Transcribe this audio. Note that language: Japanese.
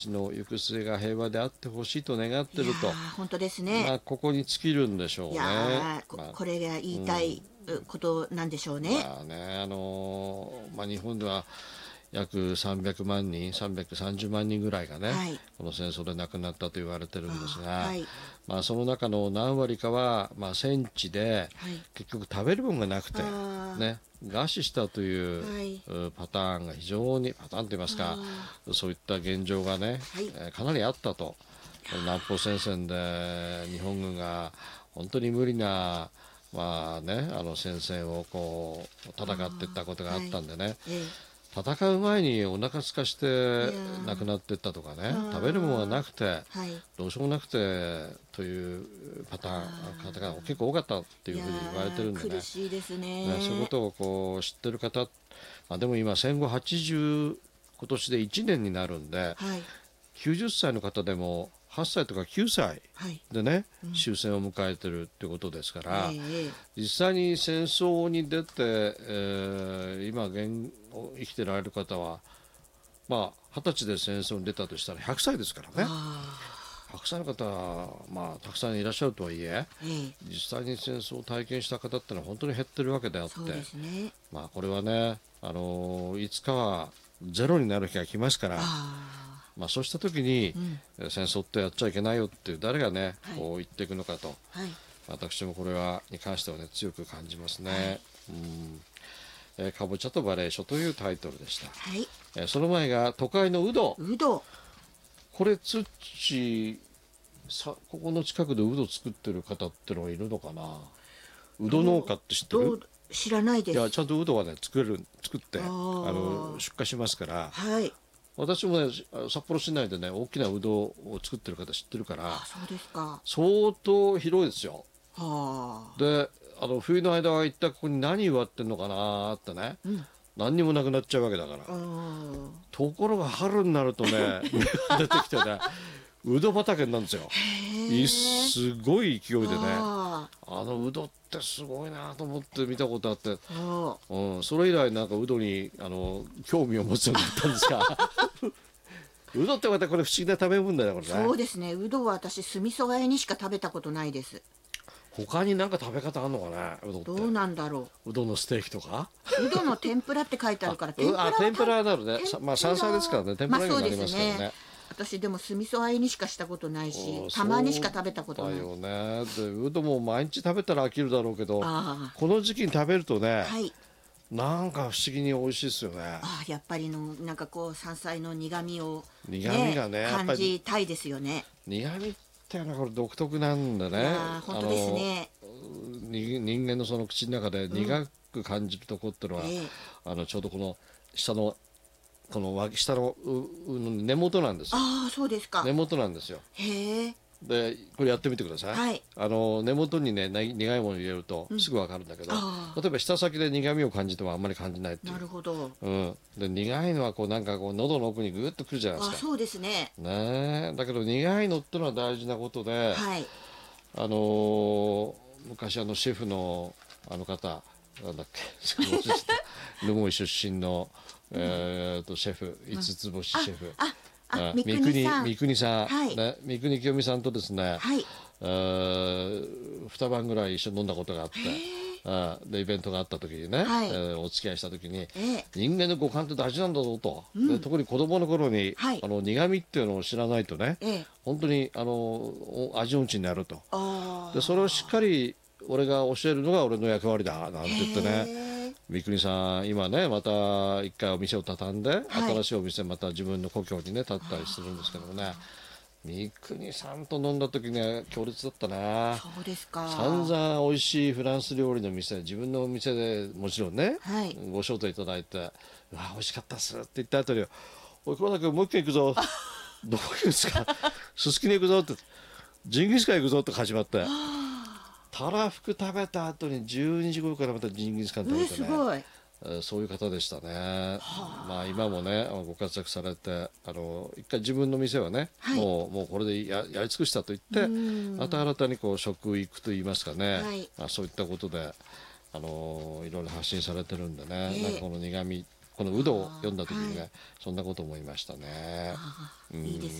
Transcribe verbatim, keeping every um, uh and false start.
の行く末が平和であってほしいと願ってると、 本当ですね。 まあ、ここに尽きるんでしょうね。 いや、 まあ、 これが言いたいことなんでしょうね。 まあね、あのーまあ、日本では約さんびゃくまんにん、さんびゃくさんじゅうまんにんぐらいがね、はい、この戦争で亡くなったと言われてるんですが、はい、まあ、その中の何割かは、まあ、戦地で結局食べるものがなくて、ね、餓死したという、はい、パターンが非常にパターンといいますか、そういった現状がね、はい、かなりあったと。南方戦線で日本軍が本当に無理な、まあね、あの戦線をこう戦っていったことがあったんでね、はい、戦う前にお腹空かして亡くなっていったとかね、食べるものがなくて、はい、どうしようもなくてというパターン方が結構多かったっていうふうに言われてるんでね、 苦しいですね。 ね、そういうことをこう知ってる方、まあ、でも今戦後はちじゅう今年でいちねんになるんで、はい、きゅうじゅっさいの方でもはっさいとかきゅうさいでね、はい、終戦を迎えてるってことですから、うん、実際に戦争に出て、えー、今現生きてられる方はまあはたちで戦争に出たとしたらひゃくさいですからね。ひゃくさいの方は、まあ、たくさんいらっしゃるとはいえ、えー、実際に戦争を体験した方ってのは本当に減ってるわけであって、 そうですね、 まあ、これはね、あのー、いつかはゼロになる日が来ますから、まあ、そうした時に、うん、戦争ってやっちゃいけないよっていう誰がね、はい、こう言っていくのかと、はい、私もこれはに関してはね強く感じますね。はい、うんえー、かぼちゃとバレー書というタイトルでした。はい、えー、その前が都会のウド。 ウドこれ土さここの近くでウド作ってる方ってのがいるのかな。ウド農家って知ってる？ 知らないです。 いやちゃんとウドはね作る作ってあの出荷しますから、はい、私もね札幌市内でね大きなウドを作ってる方知ってるから、 あ、そうですか。 相当広いですよ。はあ、であの冬の間は一体ここに何植わってんのかなってね、うん、何にもなくなっちゃうわけだから。ところが春になるとね芽が出てきてねウド畑になるんですよ。すごい勢いでね、あのウドってすごいなと思って見たことあって、うん、それ以来なんかウドにあの興味を持つようになったんですがウドってまたこれ不思議な食べ物だよこれね。 そうですね、ウドは私酢味噌和えにしか食べたことないです。 他に何か食べ方あるのかね、うどって。 どうなんだろう。うどんのステーキとかうどの天ぷらって書いてあるから天ぷらは天ぷらになるね。まあ山菜ですからね、天ぷらになりますからね。まあ、そうですね。 私でも酢味噌和えにしかしたことないし、たまにしか食べたことない。 だよね。でうどんも毎日食べたら飽きるだろうけど、この時期に食べるとね、はい、なんか不思議に美味しいですよね。 あ、やっぱりのなんかこう山菜の苦味を、 ね、苦味がね感じたいですよね。 苦味っていうのはこれ独特なんだね。 本当ですね。 人間のその口の中で苦く感じるところっていうのは、うん、あのちょうどこの下のこの脇下の根元なんですよ。 ああ、そうですか。 根元なんですよ。 へえ。 でこれやってみてください。はい、あの根元にね苦いものを入れるとすぐ分かるんだけど、うん、例えば舌先で苦みを感じてもあんまり感じないっていう。 なるほど。 うん、で苦いのはこうなんかこう喉の奥にグッとくるじゃないですか。 あ、そうですね。 ねえ、だけど苦いのってのは大事なことで、はい、あのー、昔あのシェフのあの方なんだっけ留萌出身の、えー、とシェフ五つ星シェフ、 ああ三国さん三国さん、はい、ね、三国清美さんとですね、はい、えー、にばんぐらい一緒に飲んだことがあって、あでイベントがあった時にね、はい、えー、お付き合いした時に、えー、人間の五感って大事なんだぞと、うん、で特に子供の頃に、はい、あの苦味っていうのを知らないとね、えー、本当にあの味音痴になると。でそれをしっかり俺が教えるのが俺の役割だなんて言ってね、三國さん今ねまた一回お店を畳んで、はい、新しいお店また自分の故郷にね建ったりするんですけどもね、三國さんと飲んだ時には強烈だったな。 そうですか。 散々美味しいフランス料理の店、自分のお店でもちろんね、はい、ご招待いただいて、うわ美味しかったっすって言った後に、おい黒田君もう一軒行くぞどこ行くんですかすすきに行くぞって、ジンギスカン行くぞって始まってたらふく食べた後にじゅうにじ頃からまたジンギスカン食べてね、 えー、すごい、 えー、そういう方でしたね。まあ、今もねご活躍されて、あの一回自分の店はね、はい、もう、もうこれで や, やり尽くしたと言ってまた新たにこう食育といいますかね、はい、まあ、そういったことで、あのいろいろ発信されてるんでね、えー、なんかこの苦味このウドを読んだ時にね、そんなこと思いましたね。 いいです